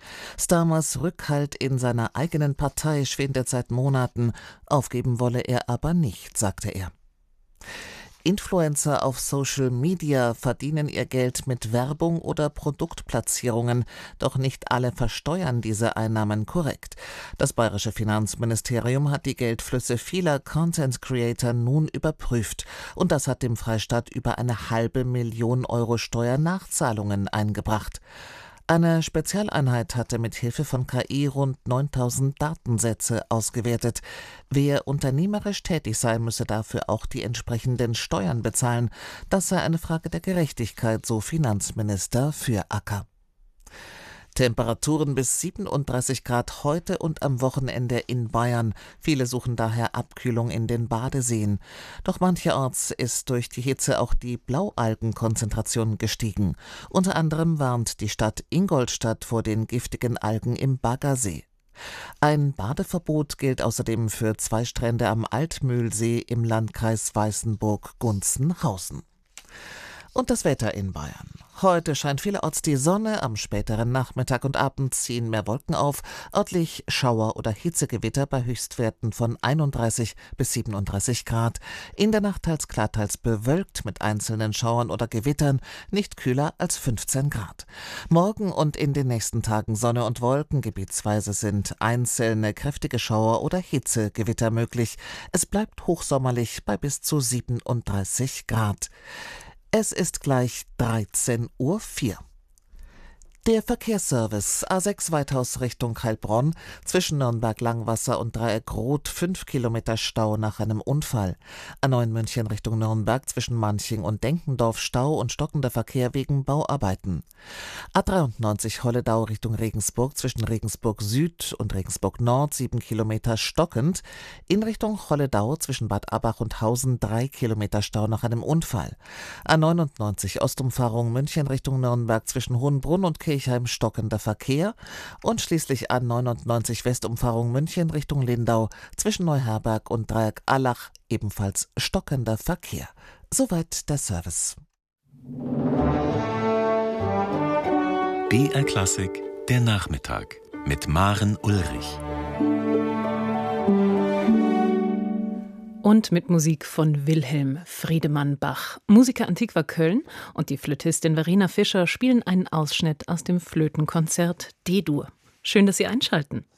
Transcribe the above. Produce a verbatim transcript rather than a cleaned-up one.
Starmers Rückhalt in seiner eigenen Partei schwindet seit Monaten. Aufgeben wolle er aber nicht, sagte er. Influencer auf Social Media verdienen ihr Geld mit Werbung oder Produktplatzierungen, doch nicht alle versteuern diese Einnahmen korrekt. Das bayerische Finanzministerium hat die Geldflüsse vieler Content-Creator nun überprüft und das hat dem Freistaat über eine halbe Million Euro Steuernachzahlungen eingebracht. Eine Spezialeinheit hatte mit Hilfe von K I rund neuntausend Datensätze ausgewertet. Wer unternehmerisch tätig sei, müsse dafür auch die entsprechenden Steuern bezahlen. Das sei eine Frage der Gerechtigkeit, so Finanzminister Fürhacker. Temperaturen bis siebenunddreißig Grad heute und am Wochenende in Bayern. Viele suchen daher Abkühlung in den Badeseen. Doch mancherorts ist durch die Hitze auch die Blaualgenkonzentration gestiegen. Unter anderem warnt die Stadt Ingolstadt vor den giftigen Algen im Baggersee. Ein Badeverbot gilt außerdem für zwei Strände am Altmühlsee im Landkreis Weißenburg-Gunzenhausen. Und das Wetter in Bayern. Heute scheint vielerorts die Sonne, am späteren Nachmittag und Abend ziehen mehr Wolken auf, örtlich Schauer- oder Hitzegewitter bei Höchstwerten von einunddreißig bis siebenunddreißig Grad. In der Nacht teils klar, teils bewölkt mit einzelnen Schauern oder Gewittern, nicht kühler als fünfzehn Grad. Morgen und in den nächsten Tagen Sonne und Wolken, gebietsweise sind einzelne kräftige Schauer- oder Hitzegewitter möglich. Es bleibt hochsommerlich bei bis zu siebenunddreißig Grad. Es ist gleich dreizehn Uhr vier. Der Verkehrsservice A sechs Weithaus Richtung Heilbronn, zwischen Nürnberg-Langwasser und Dreieck-Rot, fünf Kilometer Stau nach einem Unfall. A neun München Richtung Nürnberg, zwischen Manching und Denkendorf Stau und stockender Verkehr wegen Bauarbeiten. A dreiundneunzig Holledau Richtung Regensburg, zwischen Regensburg Süd und Regensburg Nord, sieben Kilometer stockend. In Richtung Holledau, zwischen Bad Abach und Hausen, drei Kilometer Stau nach einem Unfall. A neunundneunzig Ostumfahrung München Richtung Nürnberg, zwischen Hohenbrunn und Kirchheim stockender Verkehr und schließlich A neunundneunzig Westumfahrung München Richtung Lindau, zwischen Neuherberg und Dreieck-Allach ebenfalls stockender Verkehr. Soweit der Service. B R Klassik, der Nachmittag mit Maren Ulrich. Und mit Musik von Wilhelm Friedemann Bach. Musiker Antiqua Köln und die Flötistin Verena Fischer spielen einen Ausschnitt aus dem Flötenkonzert D-Dur. Schön, dass Sie einschalten.